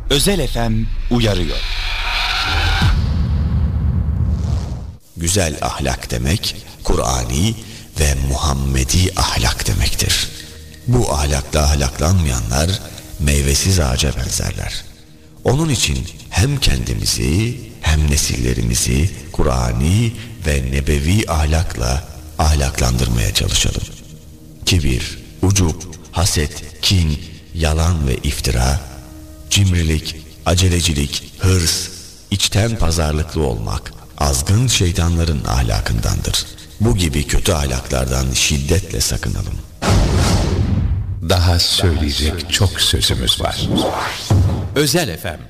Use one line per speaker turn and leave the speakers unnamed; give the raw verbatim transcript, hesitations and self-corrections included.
Özel F M uyarıyor.
Güzel ahlak demek, Kur'ani ve Muhammedi ahlak demektir. Bu ahlakla ahlaklanmayanlar meyvesiz ağaca benzerler. Onun için hem kendimizi hem nesillerimizi Kur'ani ve nebevi ahlakla ahlaklandırmaya çalışalım. Kibir, ucup, haset, kin, yalan ve iftira, cimrilik, acelecilik, hırs, içten pazarlıklı olmak, azgın şeytanların ahlakındandır. Bu gibi kötü ahlaklardan şiddetle sakınalım.
Daha söyleyecek çok sözümüz var. Özel F M